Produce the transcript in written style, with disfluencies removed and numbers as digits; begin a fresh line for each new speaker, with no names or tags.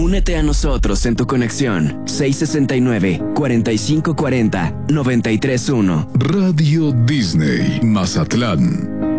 Únete a nosotros en tu conexión 669-4540-931.
Radio Disney Mazatlán.